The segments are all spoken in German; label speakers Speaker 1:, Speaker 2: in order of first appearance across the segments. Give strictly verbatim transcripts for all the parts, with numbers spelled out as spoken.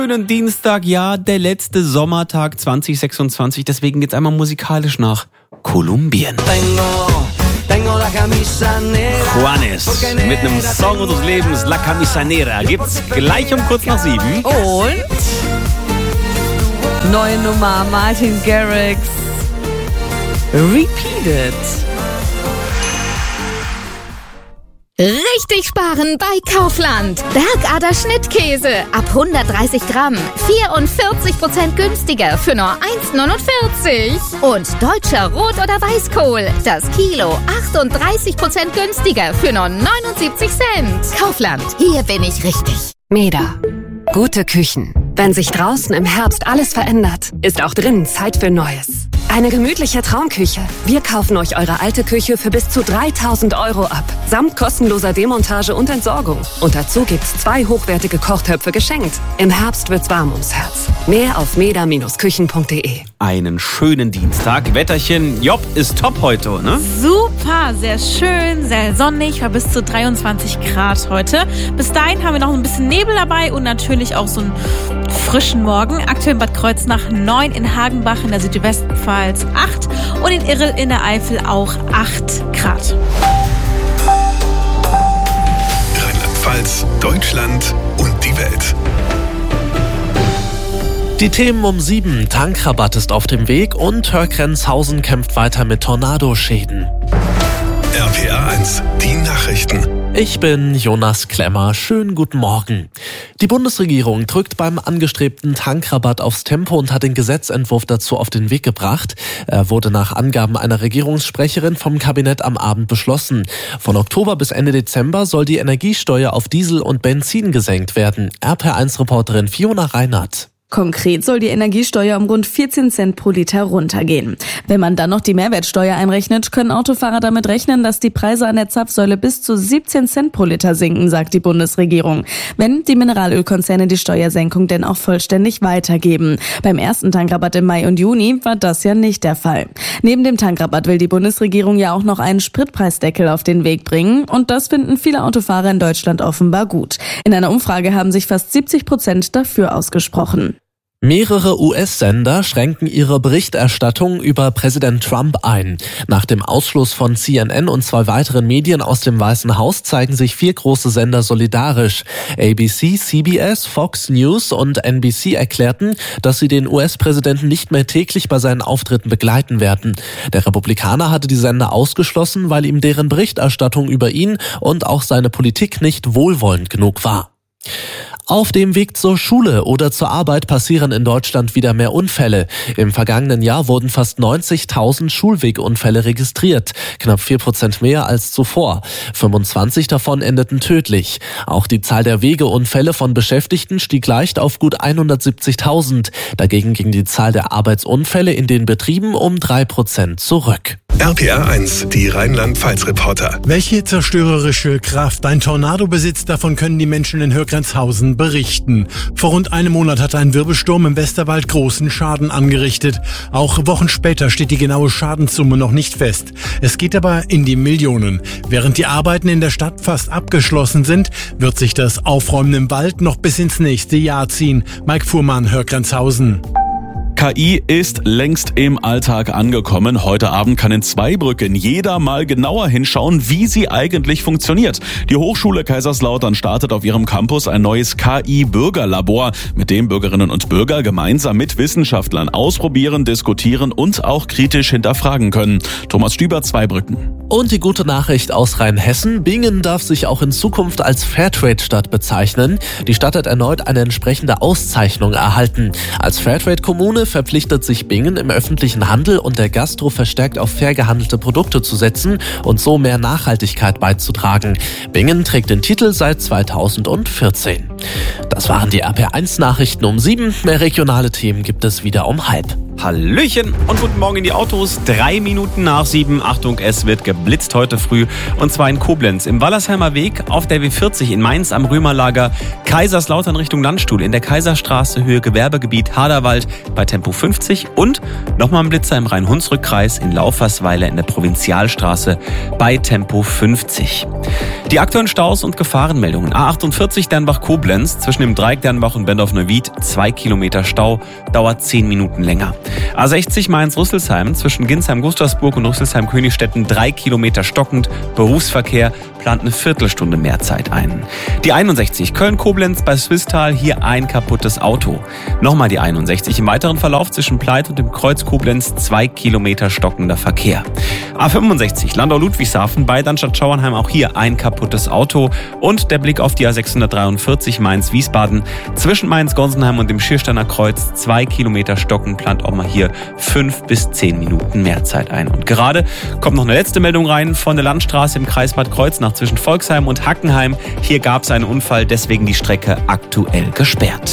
Speaker 1: Schönen Dienstag, ja, der letzte Sommertag zwanzig sechsundzwanzig, deswegen geht's einmal musikalisch nach Kolumbien. Juanes mit einem Song unseres Lebens, La Camisa Negra, gibt's gleich um kurz nach sieben.
Speaker 2: Und neue Nummer, Martin Garrix, Repeated.
Speaker 3: Richtig sparen bei Kaufland. Bergader Schnittkäse ab hundertdreißig Gramm. vierundvierzig Prozent günstiger für nur eins neunundvierzig. Und deutscher Rot- oder Weißkohl. Das Kilo achtunddreißig Prozent günstiger für nur neunundsiebzig Cent. Kaufland, hier bin ich richtig.
Speaker 4: Meda. Gute Küchen. Wenn sich draußen im Herbst alles verändert, ist auch drinnen Zeit für Neues. Eine gemütliche Traumküche. Wir kaufen euch eure alte Küche für bis zu dreitausend Euro ab. Samt kostenloser Demontage und Entsorgung. Und dazu gibt's zwei hochwertige Kochtöpfe geschenkt. Im Herbst wird's warm ums Herz. Mehr auf meda Küchen punkt de.
Speaker 1: Einen schönen Dienstag. Wetterchen, Job ist top heute, ne?
Speaker 5: Super, sehr schön, sehr sonnig, war bis zu dreiundzwanzig Grad heute. Bis dahin haben wir noch ein bisschen Nebel dabei und natürlich auch so einen frischen Morgen. Aktuell in Bad Kreuznach neun, in Hagenbach in der Südwestpfalz acht und in Irrel in der Eifel auch acht Grad.
Speaker 6: Rheinland-Pfalz, Deutschland und die Welt.
Speaker 7: Die Themen um sieben. Tankrabatt ist auf dem Weg und Hörgrenzhausen kämpft weiter mit Tornadoschäden.
Speaker 6: R P R eins, die Nachrichten.
Speaker 7: Ich bin Jonas Klemmer. Schönen guten Morgen. Die Bundesregierung drückt beim angestrebten Tankrabatt aufs Tempo und hat den Gesetzentwurf dazu auf den Weg gebracht. Er wurde nach Angaben einer Regierungssprecherin vom Kabinett am Abend beschlossen. Von Oktober bis Ende Dezember soll die Energiesteuer auf Diesel und Benzin gesenkt werden. R P R eins Reporterin Fiona Reinhardt.
Speaker 8: Konkret soll die Energiesteuer um rund vierzehn Cent pro Liter runtergehen. Wenn man dann noch die Mehrwertsteuer einrechnet, können Autofahrer damit rechnen, dass die Preise an der Zapfsäule bis zu siebzehn Cent pro Liter sinken, sagt die Bundesregierung. Wenn die Mineralölkonzerne die Steuersenkung denn auch vollständig weitergeben. Beim ersten Tankrabatt im Mai und Juni war das ja nicht der Fall. Neben dem Tankrabatt will die Bundesregierung ja auch noch einen Spritpreisdeckel auf den Weg bringen. Und das finden viele Autofahrer in Deutschland offenbar gut. In einer Umfrage haben sich fast siebzig Prozent dafür ausgesprochen.
Speaker 7: Mehrere U S-Sender schränken ihre Berichterstattung über Präsident Trump ein. Nach dem Ausschluss von C N N und zwei weiteren Medien aus dem Weißen Haus zeigen sich vier große Sender solidarisch. A B C, C B S, Fox News und N B C erklärten, dass sie den U S-Präsidenten nicht mehr täglich bei seinen Auftritten begleiten werden. Der Republikaner hatte die Sender ausgeschlossen, weil ihm deren Berichterstattung über ihn und auch seine Politik nicht wohlwollend genug war. Auf dem Weg zur Schule oder zur Arbeit passieren in Deutschland wieder mehr Unfälle. Im vergangenen Jahr wurden fast neunzigtausend Schulwegunfälle registriert, knapp vier Prozent mehr als zuvor. fünfundzwanzig davon endeten tödlich. Auch die Zahl der Wegeunfälle von Beschäftigten stieg leicht auf gut hundertsiebzigtausend. Dagegen ging die Zahl der Arbeitsunfälle in den Betrieben um drei Prozent zurück.
Speaker 6: R P R eins, die Rheinland-Pfalz-Reporter.
Speaker 9: Welche zerstörerische Kraft ein Tornado besitzt, davon können die Menschen in Hörgrenzhausen berichten. Vor rund einem Monat hat ein Wirbelsturm im Westerwald großen Schaden angerichtet. Auch Wochen später steht die genaue Schadenssumme noch nicht fest. Es geht aber in die Millionen. Während die Arbeiten in der Stadt fast abgeschlossen sind, wird sich das Aufräumen im Wald noch bis ins nächste Jahr ziehen. Mike Fuhrmann, Hörgrenzhausen.
Speaker 10: K I ist längst im Alltag angekommen. Heute Abend kann in Zweibrücken jeder mal genauer hinschauen, wie sie eigentlich funktioniert. Die Hochschule Kaiserslautern startet auf ihrem Campus ein neues K I-Bürgerlabor, mit dem Bürgerinnen und Bürger gemeinsam mit Wissenschaftlern ausprobieren, diskutieren und auch kritisch hinterfragen können. Thomas Stüber, Zweibrücken.
Speaker 7: Und die gute Nachricht aus Rheinhessen: Bingen darf sich auch in Zukunft als Fairtrade-Stadt bezeichnen. Die Stadt hat erneut eine entsprechende Auszeichnung erhalten. Als Fairtrade-Kommune verpflichtet sich Bingen, im öffentlichen Handel und der Gastro verstärkt auf fair gehandelte Produkte zu setzen und so mehr Nachhaltigkeit beizutragen. Bingen trägt den Titel seit zweitausendvierzehn. Das waren die R P R eins Nachrichten um sieben. Mehr regionale Themen gibt es wieder um halb.
Speaker 1: Hallöchen und guten Morgen in die Autos. Drei Minuten nach sieben. Achtung, es wird geblitzt heute früh. Und zwar in Koblenz, im Wallersheimer Weg, auf der W vierzig in Mainz am Römerlager, Kaiserslautern Richtung Landstuhl, in der Kaiserstraße, Höhe Gewerbegebiet Haderwald bei Tempo fünfzig und nochmal ein Blitzer im Rhein-Hunsrück-Kreis in Laufersweiler in der Provinzialstraße bei Tempo fünfzig. Die aktuellen Staus und Gefahrenmeldungen. A achtundvierzig Dernbach-Koblenz zwischen dem Dreieck Dernbach und Bendorf-Neuwied, zwei Kilometer Stau, dauert zehn Minuten länger. A sechzig Mainz-Rüsselsheim zwischen Ginsheim-Gustavsburg und Rüsselsheim-Königstetten, drei Kilometer stockend, Berufsverkehr plant eine Viertelstunde mehr Zeit ein. Die einundsechzig Köln-Koblenz bei Swisttal, hier ein kaputtes Auto. Nochmal die einundsechzig im weiteren Verlauf zwischen Pleit und dem Kreuz Koblenz, zwei Kilometer stockender Verkehr. A fünfundsechzig Landau-Ludwigshafen bei Darmstadt-Schauernheim, auch hier ein kaputtes Auto. Und der Blick auf die A sechshundertdreiundvierzig Mainz-Wiesbaden zwischen Mainz-Gonsenheim und dem Schiersteiner Kreuz, zwei Kilometer stocken, plant auch mal hier fünf bis zehn Minuten mehr Zeit ein. Und gerade kommt noch eine letzte Meldung rein von der Landstraße im Kreis Bad Kreuznach zwischen Volksheim und Hackenheim. Hier gab es einen Unfall, deswegen die Strecke aktuell gesperrt.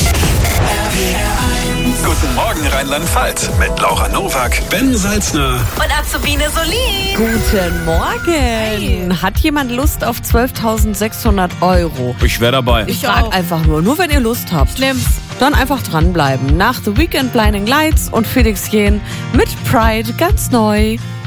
Speaker 6: Guten Morgen Rheinland-Pfalz mit Laura Nowak, Ben Salzner
Speaker 2: Und Azubine Solin.
Speaker 11: Guten Morgen. Hat jemand Lust auf zwölftausendsechshundert Euro?
Speaker 1: Ich wäre dabei.
Speaker 11: Ich frage einfach nur, nur wenn ihr Lust habt.
Speaker 5: Nimm's.
Speaker 11: Dann einfach dranbleiben. Nach The Weekend Blinding Lights und Felix Jähn mit Pride ganz neu.